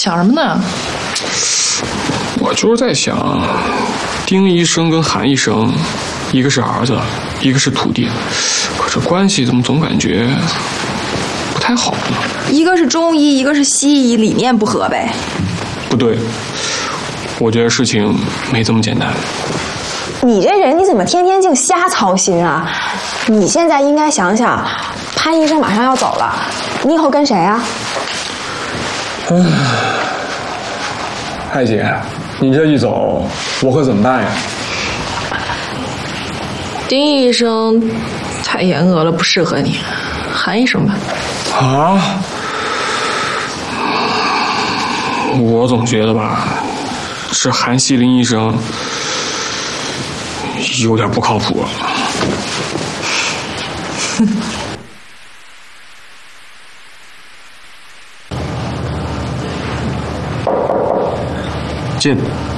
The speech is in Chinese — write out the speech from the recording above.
想什么呢？ 我就是在想，丁医生跟韩医生，一个是儿子，一个是徒弟，可这关系怎么总感觉不太好呢？ 一个是中医，一个是西医，理念不合呗。 不对，我觉得事情没这么简单。 你这人你怎么天天净瞎操心啊？你现在应该想想，潘医生马上要走了，你以后跟谁啊？ 艾姐，你这一走，我可怎么办呀？ 丁医生太严格了，不适合你。韩医生吧。 啊？我总觉得吧，是韩锡林医生有点不靠谱。 进。